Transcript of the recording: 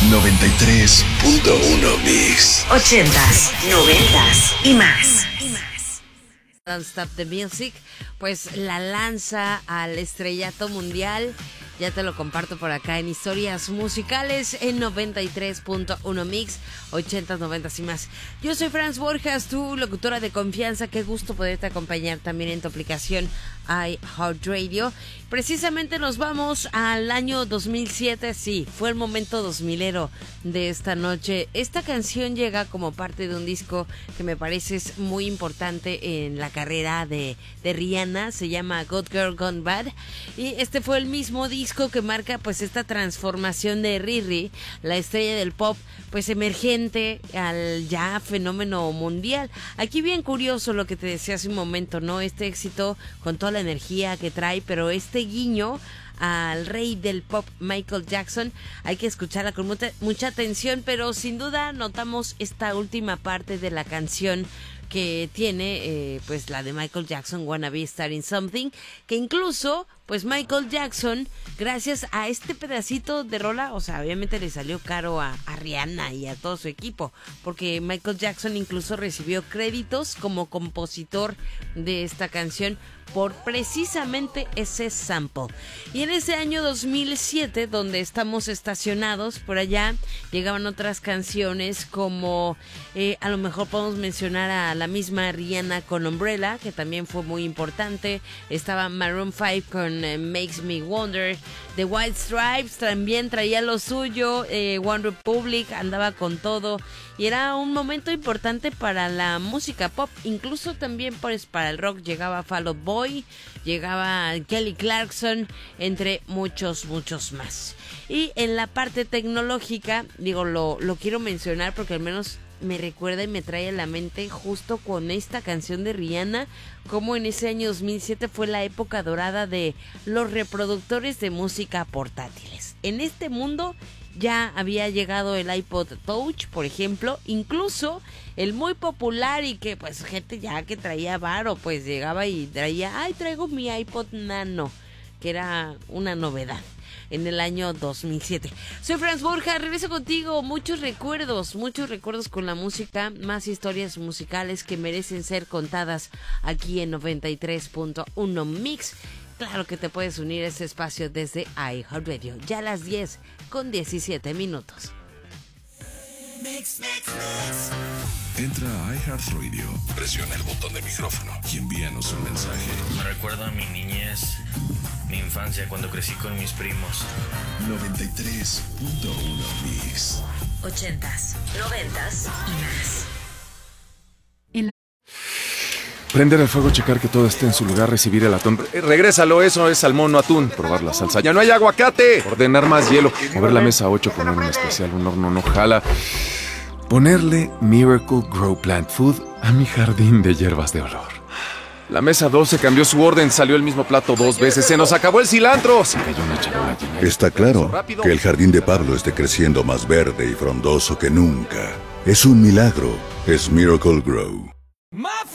93.1 Mix. 80s, 90s y más. Don't Stop the Music, pues la lanza al estrellato mundial. Ya te lo comparto por acá en Historias Musicales en 93.1 Mix, 80s, 90s y más. Yo soy Franz Borjas, tu locutora de confianza. Qué gusto poderte acompañar también en tu aplicación iHeartRadio. Precisamente nos vamos al año 2007, sí, fue el momento 2000ero de esta noche. Esta canción llega como parte de un disco que me parece es muy importante en la carrera de Rihanna, se llama Good Girl Gone Bad, y este fue el mismo disco que marca pues esta transformación de Riri, la estrella del pop, pues emergente al ya fenómeno mundial. Aquí bien curioso lo que te decía hace un momento, ¿no? Este éxito con toda la energía que trae, pero este guiño al rey del pop Michael Jackson hay que escucharla con mucha atención, pero sin duda notamos esta última parte de la canción que tiene pues la de Michael Jackson, Wanna Be Starting Something, que incluso pues Michael Jackson, gracias a este pedacito de rola, o sea, obviamente le salió caro a Rihanna y a todo su equipo, porque Michael Jackson incluso recibió créditos como compositor de esta canción por precisamente ese sample. Y en ese año 2007, donde estamos estacionados, por allá llegaban otras canciones como a lo mejor podemos mencionar a la misma Rihanna con Umbrella, que también fue muy importante. Estaba Maroon 5 con Makes Me Wonder. The White Stripes también traía lo suyo. One Republic andaba con todo. Y era un momento importante para la música pop. Incluso también pues para el rock llegaba Fall Out Boy, llegaba Kelly Clarkson, entre muchos más. Y en la parte tecnológica, digo, lo quiero mencionar porque al menos me recuerda y me trae a la mente justo con esta canción de Rihanna, como en ese año 2007 fue la época dorada de los reproductores de música portátiles. En este mundo ya había llegado el iPod Touch, por ejemplo, incluso el muy popular y que pues gente ya que traía varo, pues llegaba y traía, traigo mi iPod Nano, que era una novedad en el año 2007. Soy Franz Borja, regreso contigo. Muchos recuerdos con la música, más historias musicales que merecen ser contadas aquí en 93.1 Mix. Claro que te puedes unir a este espacio desde iHeartRadio, ya a las 10:17. Entra a iHeartRadio, presiona el botón de micrófono y envíanos un mensaje. Me recuerda a mi niñez, mi infancia, cuando crecí con mis primos. 93.1 Mix. 80s, 90s y más. Prender el fuego, checar que todo esté en su lugar, recibir el atún. Regrésalo, eso es salmón, no atún. Probar la salsa. ¡Ya no hay aguacate! Ordenar más hielo. Mover la mesa 8 con un especial. Un horno no jala. Ponerle Miracle Grow Plant Food a mi jardín de hierbas de olor. La mesa 12 cambió su orden, salió el mismo plato 2 veces. ¡Se nos acabó el cilantro! Se cayó una charola llena de... Está claro que el jardín de Pablo esté creciendo más verde y frondoso que nunca. Es un milagro. Es Miracle Grow.